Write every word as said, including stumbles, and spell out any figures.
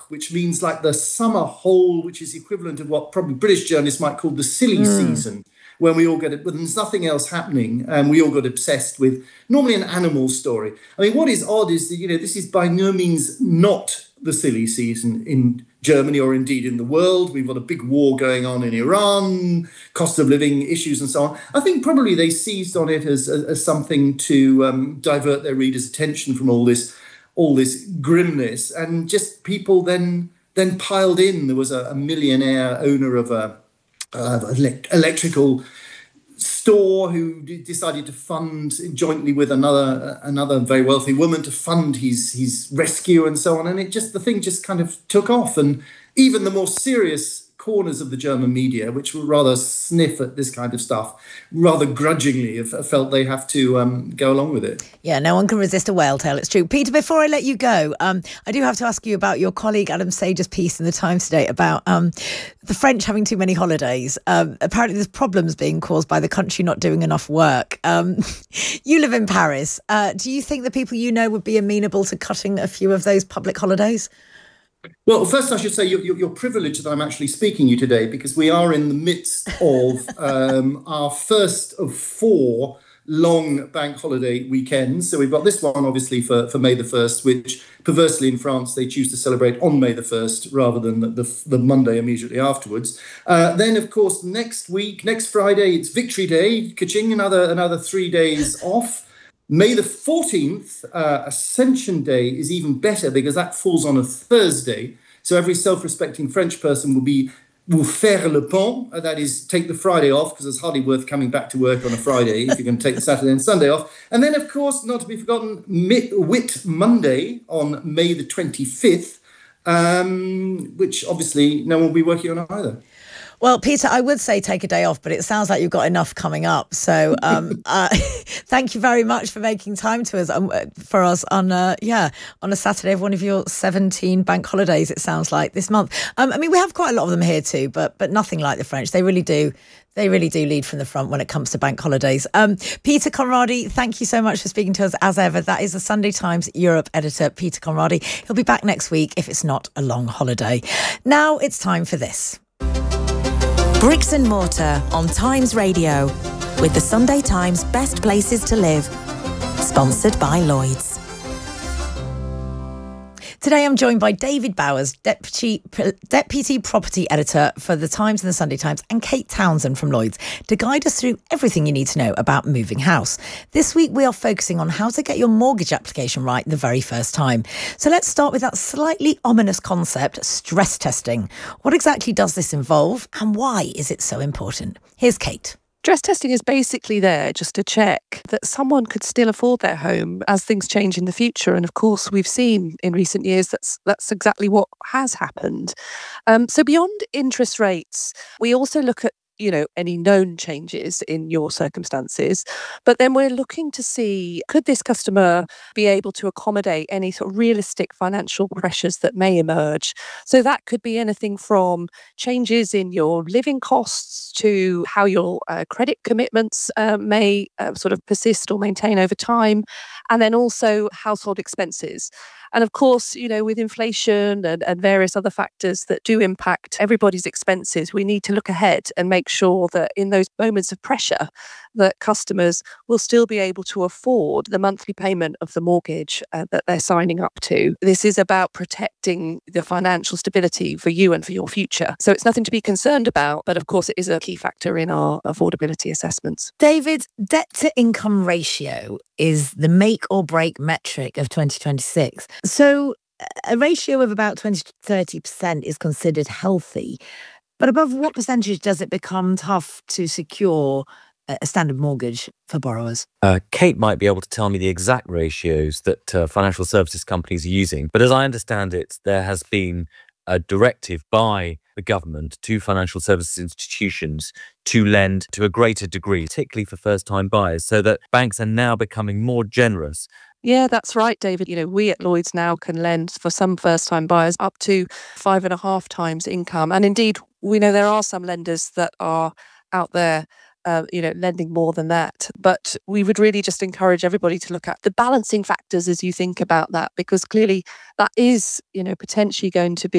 which means like the summer hole, which is the equivalent of what probably British journalists might call the silly mm. season, when we all get it, when there's nothing else happening, and we all got obsessed with normally an animal story. I mean, what is odd is that, you know, this is by no means not the silly season in Germany or indeed in the world. We've got a big war going on in Iran, cost of living issues and so on. I think probably they seized on it as, as, as something to um, divert their readers' attention from all this all this grimness, and just people then then piled in. There was a, a millionaire owner of a uh, elect- electrical store who d- decided to fund jointly with another uh, another very wealthy woman to fund his his rescue and so on, and it just the thing just kind of took off. And even the more serious corners of the German media, which would rather sniff at this kind of stuff, rather grudgingly have felt they have to um, go along with it. Yeah, no one can resist a whale tale, it's true. Peter, before I let you go, um, I do have to ask you about your colleague Adam Sager's piece in the Times today about um, the French having too many holidays. Um, apparently there's problems being caused by the country not doing enough work. Um, you live in Paris. Uh, do you think the people you know would be amenable to cutting a few of those public holidays? Well, first I should say you're, you're privileged that I'm actually speaking to you today, because we are in the midst of um, our first of four long bank holiday weekends. So we've got this one, obviously, for, for May the first, which perversely in France, they choose to celebrate on May the first rather than the, the, the Monday immediately afterwards. Uh, then, of course, next week, next Friday, it's Victory Day, ka-ching, another, another three days off. May the fourteenth, uh, Ascension Day, is even better because that falls on a Thursday. So every self-respecting French person will be will faire le pont, uh, that is, take the Friday off, because it's hardly worth coming back to work on a Friday if you're going to take the Saturday and Sunday off. And then, of course, not to be forgotten, Whit Monday on May the twenty-fifth, um, which obviously no one will be working on either. Well, Peter, I would say take a day off, but it sounds like you've got enough coming up. So um, uh, thank you very much for making time to us um, for us on uh, yeah on a Saturday of one of your seventeen bank holidays, it sounds like, this month. Um, I mean, we have quite a lot of them here too, but but nothing like the French. They really do. They really do lead from the front when it comes to bank holidays. Um, Peter Conradi, thank you so much for speaking to us as ever. That is the Sunday Times Europe editor, Peter Conradi. He'll be back next week if it's not a long holiday. Now it's time for this. Bricks and Mortar on Times Radio with the Sunday Times Best Places to Live. Sponsored by Lloyds. Today I'm joined by David Bowers, Deputy, Deputy Property Editor for the Times and the Sunday Times, and Kate Townsend from Lloyds to guide us through everything you need to know about moving house. This week we are focusing on how to get your mortgage application right the very first time. So let's start with that slightly ominous concept, stress testing. What exactly does this involve, and why is it so important? Here's Kate. Stress testing is basically there just to check that someone could still afford their home as things change in the future. And of course, we've seen in recent years that's that's exactly what has happened. Um, so beyond interest rates, we also look at you know, any known changes in your circumstances. But then we're looking to see, could this customer be able to accommodate any sort of realistic financial pressures that may emerge? So that could be anything from changes in your living costs to how your uh, credit commitments uh, may uh, sort of persist or maintain over time, and then also household expenses. And of course, you know, with inflation and, and various other factors that do impact everybody's expenses, we need to look ahead and make sure that in those moments of pressure, that customers will still be able to afford the monthly payment of the mortgage uh, that they're signing up to. This is about protecting the financial stability for you and for your future. So it's nothing to be concerned about, but of course it is a key factor in our affordability assessments. David, debt to income ratio is the make or break metric of twenty twenty-six. So a ratio of about twenty to thirty percent is considered healthy. But above what percentage does it become tough to secure a standard mortgage for borrowers? Uh, Kate might be able to tell me the exact ratios that uh, financial services companies are using. But as I understand it, there has been a directive by the government to financial services institutions to lend to a greater degree, particularly for first-time buyers, so that banks are now becoming more generous. Yeah, that's right, David. You know, we at Lloyds now can lend for some first-time buyers up to five and a half times income. And indeed, we know there are some lenders that are out there Uh, you know, lending more than that. But we would really just encourage everybody to look at the balancing factors as you think about that, because clearly that is, you know, potentially going to be